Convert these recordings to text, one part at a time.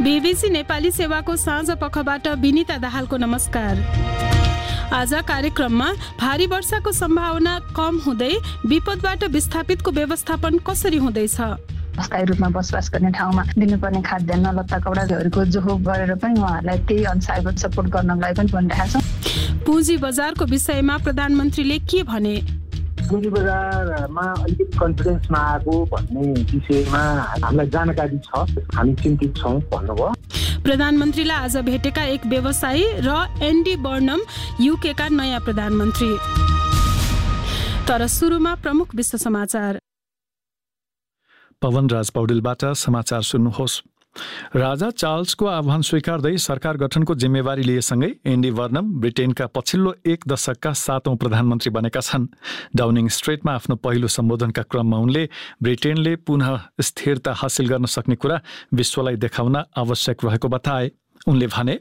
BBC Nepali सेवाको साँझ पखबाट विनिता दाहालको नमस्कार। आज कार्यक्रममा भारी वर्षाको सम्भावना कम हुँदै विपदबाट विस्थापितको व्यवस्थापन कसरी हुँदैछ, अस्थायी रूपमा बसोबास गर्ने ठाउँमा दिनुपर्ने खाद्यान्न लत्ता कपडाहरूको जोहो गरेर पनि उहाँहरूलाई त्यही अनुसारको सपोर्ट गर्नलाई पनि भनिरहेका छौँ। पुँजी बजारको विषयमा प्रधानमन्त्रीले के भने? पुँजी बजारमा अलिकति कन्फिडेन्समा आएको भन्ने विषयमा हामीलाई जानकारी छ, हामी चिन्तित छौँ भन्नुभयो। प्रधानमन्त्रीलाई आज भेटेका एक व्यवसायी र एन्डी बर्नम युकेका नयाँ प्रधानमन्त्री। तर सुरुमा प्रमुख विश्व समाचार। पवनराज पौडेलबाट समाचार सुन्नुहोस्। राजा चार्ल्सको आह्वान स्वीकार्दै सरकार गठनको जिम्मेवारी लिएसँगै एन्डी बर्नम ब्रिटेनका पछिल्लो एक दशकका 7औं प्रधानमन्त्री बनेका छन्। डाउनिङ स्ट्रिटमा आफ्नो पहिलो सम्बोधनका क्रममा उनले ब्रिटेनले पुनः स्थिरता हासिल गर्न सक्ने कुरा विश्वलाई देखाउन आवश्यक रहेको बताए। उनले भने,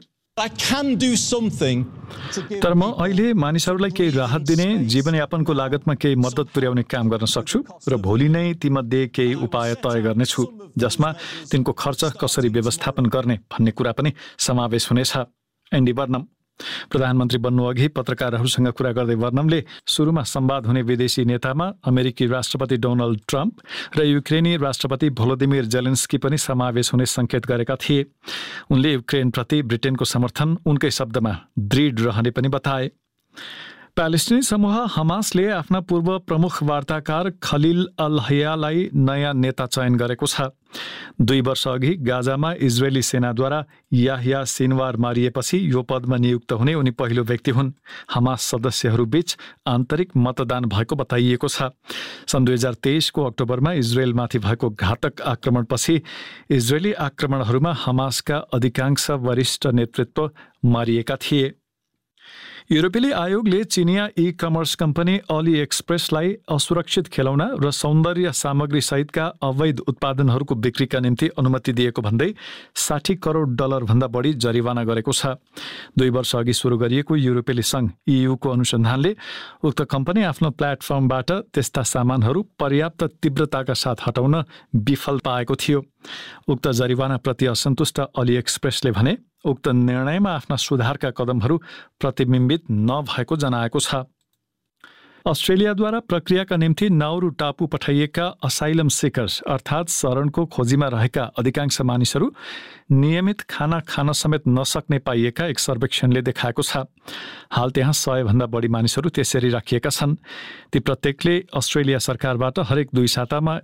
तर म अहिले मानिसहरूलाई केही राहत दिने, जीवनयापनको लागतमा केही मद्दत पुर्याउने काम गर्न सक्छु र भोलि नै तीमध्ये केही उपाय तय गर्नेछु जसमा तिनको खर्च कसरी व्यवस्थापन गर्ने भन्ने कुरा पनि समावेश हुनेछ। एन्डी बर्नम प्रधानमन्त्री बन्नु अघि पत्रकारहरूसँग कुरा गर्दै बर्नमले सुरुमा संवाद हुने विदेशी नेतामा अमेरिकी राष्ट्रपति डोनाल्ड ट्रम्प र युक्रेनी राष्ट्रपति भोलोदिमिर जेलेन्स्की पनि समावेश हुने संकेत गरेका थिए। उनले युक्रेनप्रति ब्रिटेनको समर्थन उनकै शब्दमा दृढ रहने पनि बताए। प्यालेस्टिनी समूह हमासले आफ्ना पूर्व प्रमुख वार्ताकार खलिल अल हयालाई नयाँ नेता चयन गरेको छ। 2 वर्ष अघि गाजामा इजरायली सेनाद्वारा याह्या सिनवार मारिएपछि यो पदमा नियुक्त हुने उनी पहिलो व्यक्ति हुन्। हमास सदस्यहरूबीच आन्तरिक मतदान भएको बताइएको छ। सन् 2023 को अक्टोबरमा इजरायलमाथि भएको घातक आक्रमणपछि इजरायली आक्रमणहरूमा हमासका अधिकांश वरिष्ठ नेतृत्व मारिएका थिए। युरोपेली आयोगले चिनिया ई कमर्स कम्पनी अली एक्सप्रेसलाई असुरक्षित खेलौना र सौन्दर्य सामग्री सहितका अवैध उत्पादनहरूको बिक्रीका निम्ति अनुमति दिएको भन्दै $60 करोड भन्दा बढी जरिवाना गरेको छ। 2 वर्ष अघि सुरु गरिएको युरोपेली संघ EU को अनुसन्धानले उक्त कम्पनी आफ्नो प्लेटफर्मबाट त्यस्ता सामानहरू पर्याप्त तीव्रताका साथ हटाउन विफल पाएको थियो। उक्त जरिवानाप्रति असन्तुष्ट अली एक्सप्रेसले भने उक्त निर्णयमा आफ्ना सुधारका कदमहरू प्रतिबिम्बित नभएको जनाएको छ। अस्ट्रेलियाद्वारा प्रक्रियाका निम्ति नाउरू टापु पठाइएका असाइलम सिकर्स अर्थात् शरणको खोजीमा रहेका अधिकांश मानिसहरू नियमित खाना खान समेत नसक्ने पाइएका एक सर्वेक्षणले देखाएको छ। हाल त्यहाँ 100 भन्दा बढी मानिसहरू त्यसरी राखिएका छन्। ती प्रत्येकले अस्ट्रेलिया सरकारबाट हरेक 2 सातामा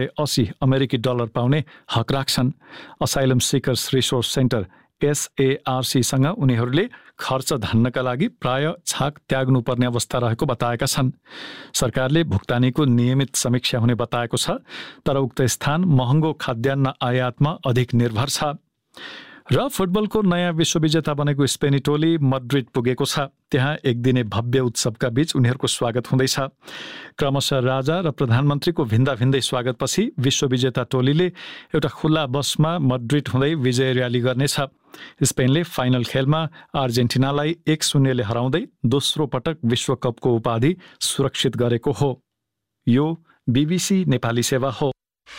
$180 पाउने हक राख्छन्। Asylum seekers resource centre SARC सँग उनीहरूले खर्च धान्नका लागि प्राय छाक त्याग्नुपर्ने अवस्था रहेको बताएका छन्। सरकारले भुक्तानीको नियमित समीक्षा हुने बताएको छ, तर उक्त स्थान महँगो खाद्यान्न आयातमा अधिक निर्भर छ। र फुटबलको नयाँ विश्वविजेता बनेको स्पेनी टोली मद्रिड पुगेको छ। त्यहाँ एक दिने भव्य उत्सवका बीच उनीहरूको स्वागत हुँदैछ। क्रमशः राजा र प्रधानमन्त्रीको भिन्दा भिन्दै स्वागतपछि विश्वविजेता टोलीले एउटा खुल्ला बसमा मद्रिड हुँदै विजय र्याली गर्नेछ। स्पेनले फाइनल खेलमा अर्जेन्टिनालाई 1-0 ले हराउँदै दोस्रो पटक विश्वकपको उपाधि सुरक्षित गरेको हो। यो बीबीसी नेपाली सेवा हो।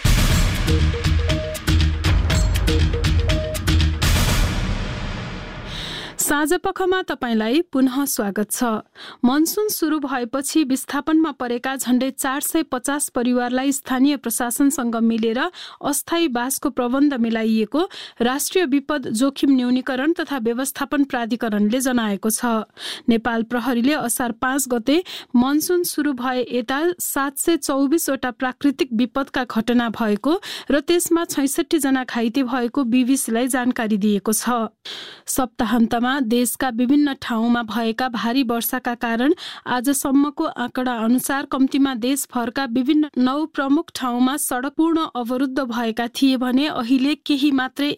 साँझपखमा तपाईलाई पुनः स्वागत छ। मनसुन सुरु भएपछि विस्थापनमा परेका झण्डै 450 परिवारलाई स्थानीय प्रशासनसँग मिलेर अस्थायी बासको प्रबन्ध मिलाइएको राष्ट्रिय विपद जोखिम न्यूनीकरण तथा व्यवस्थापन प्राधिकरणले जनाएको छ। नेपाल प्रहरीले असार 5 गते मनसुन सुरु भए यता 724 वटा प्राकृतिक विपदका घटना भएको र त्यसमा 66 जना घाइते भएको बीबीसीलाई जानकारी दिएको छ। सप्ताहन्तमा देशका विभिन्न ठाउँमा भएका भारी वर्षाका कारण आजसम्मको आँकडा अनुसार कम्तीमा देशभरका विभिन्न 9 प्रमुख ठाउँमा सडक पूर्ण अवरुद्ध भएका थिए भने अहिले केही मात्रै